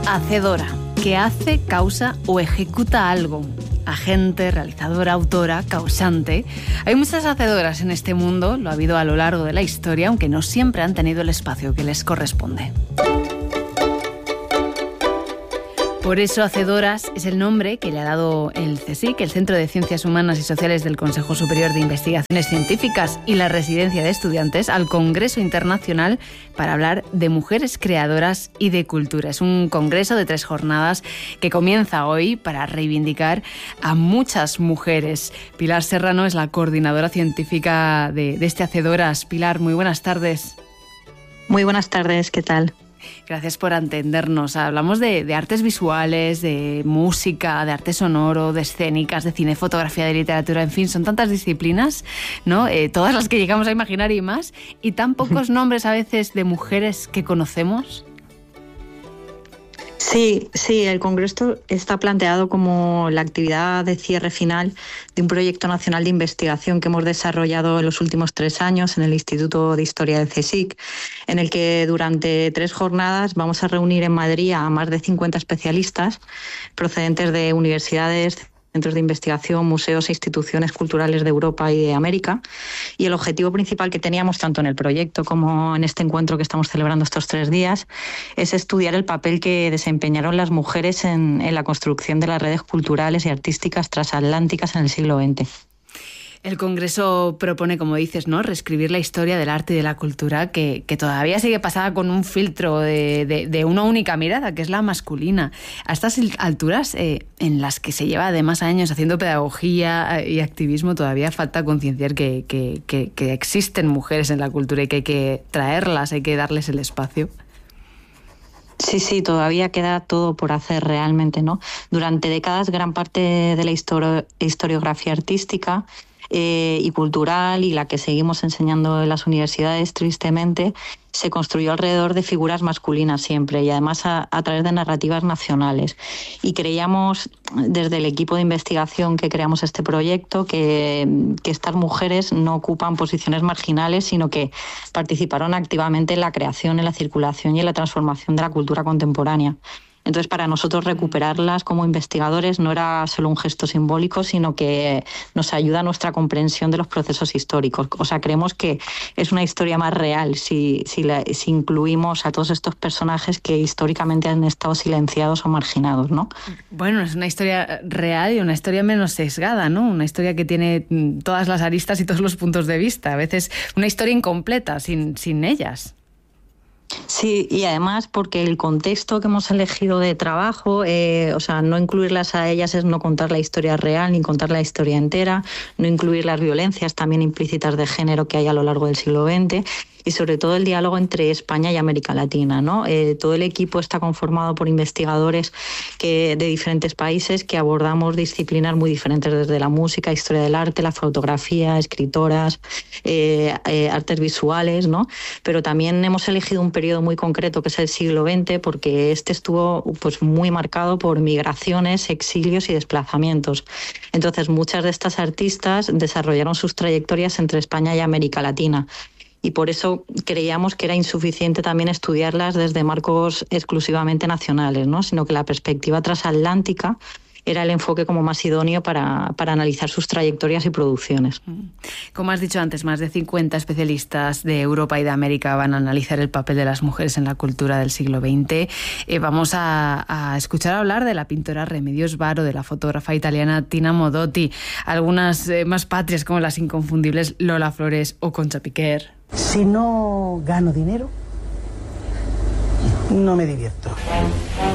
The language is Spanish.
Hacedora, que hace, causa o ejecuta algo. Agente, realizadora, autora, causante. Hay muchas hacedoras en este mundo, lo ha habido a lo largo de la historia, aunque no siempre han tenido el espacio que les corresponde. Por eso, Hacedoras es el nombre que le ha dado el CSIC, el Centro de Ciencias Humanas y Sociales del Consejo Superior de Investigaciones Científicas, y la Residencia de Estudiantes, al Congreso Internacional para hablar de mujeres creadoras y de cultura. Es un congreso de 3 jornadas que comienza hoy para reivindicar a muchas mujeres. Pilar Serrano es la coordinadora científica de este Hacedoras. Pilar, muy buenas tardes. Muy buenas tardes, ¿qué tal? Gracias por atendernos. Hablamos de artes visuales, de música, de arte sonoro, de escénicas, de cine, fotografía, de literatura, en fin, son tantas disciplinas, ¿no? Todas las que llegamos a imaginar y más, y tan pocos nombres a veces de mujeres que conocemos. Sí, el Congreso está planteado como la actividad de cierre final de un proyecto nacional de investigación que hemos desarrollado en los últimos 3 años en el Instituto de Historia del CSIC, en el que durante 3 jornadas vamos a reunir en Madrid a más de 50 especialistas procedentes de universidades, centros de investigación, museos e instituciones culturales de Europa y de América. Y el objetivo principal que teníamos, tanto en el proyecto como en este encuentro que estamos celebrando estos 3 días, es estudiar el papel que desempeñaron las mujeres en la construcción de las redes culturales y artísticas transatlánticas en el siglo XX. El Congreso propone, como dices, ¿no?, reescribir la historia del arte y de la cultura que todavía sigue pasada con un filtro de una única mirada, que es la masculina. A estas alturas, en las que se lleva además años haciendo pedagogía y activismo, todavía falta concienciar que existen mujeres en la cultura y que hay que traerlas, hay que darles el espacio. Sí, todavía queda todo por hacer realmente, ¿no? Durante décadas, gran parte de la historiografía artística y cultural, y la que seguimos enseñando en las universidades, tristemente, se construyó alrededor de figuras masculinas siempre, y además a través de narrativas nacionales. Y creíamos, desde el equipo de investigación que creamos este proyecto, que estas mujeres no ocupan posiciones marginales, sino que participaron activamente en la creación, en la circulación y en la transformación de la cultura contemporánea. Entonces, para nosotros recuperarlas como investigadores no era solo un gesto simbólico, sino que nos ayuda a nuestra comprensión de los procesos históricos. O sea, creemos que es una historia más real si incluimos a todos estos personajes que históricamente han estado silenciados o marginados, ¿no? Bueno, es una historia real y una historia menos sesgada, ¿no? Una historia que tiene todas las aristas y todos los puntos de vista. A veces una historia incompleta, sin ellas. Sí, y además porque el contexto que hemos elegido de trabajo, no incluirlas a ellas es no contar la historia real ni contar la historia entera, no incluir las violencias también implícitas de género que hay a lo largo del siglo XX, y sobre todo el diálogo entre España y América Latina, ¿no? Todo el equipo está conformado por investigadores de diferentes países que abordamos disciplinas muy diferentes, desde la música, historia del arte, la fotografía, escritoras, artes visuales, ¿no? Pero también hemos elegido un periodo muy concreto que es el siglo XX, porque este estuvo pues muy marcado por migraciones, exilios y desplazamientos. Entonces, muchas de estas artistas desarrollaron sus trayectorias entre España y América Latina. Y por eso creíamos que era insuficiente también estudiarlas desde marcos exclusivamente nacionales, ¿no? Sino que la perspectiva transatlántica era el enfoque como más idóneo para analizar sus trayectorias y producciones. Como has dicho antes, más de 50 especialistas de Europa y de América van a analizar el papel de las mujeres en la cultura del siglo XX. Vamos a escuchar hablar de la pintora Remedios Varo, de la fotógrafa italiana Tina Modotti, algunas más patrias como las inconfundibles Lola Flores o Concha Piquer. Si no gano dinero, no me divierto.